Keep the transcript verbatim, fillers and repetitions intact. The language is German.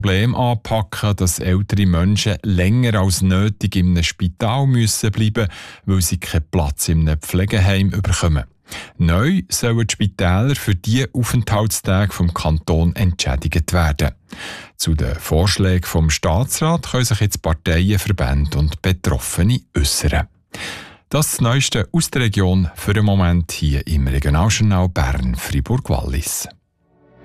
Problem anpacken, dass ältere Menschen länger als nötig in einem Spital müssen bleiben, weil sie keinen Platz in einem Pflegeheim bekommen. Neu sollen die Spitäler für diese Aufenthaltstage vom Kanton entschädigt werden. Zu den Vorschlägen vom Staatsrat können sich jetzt Parteien, Verbände und Betroffene äußern. Das ist das Neueste aus der Region für den Moment hier im Regionaljournal Bern-Fribourg-Wallis.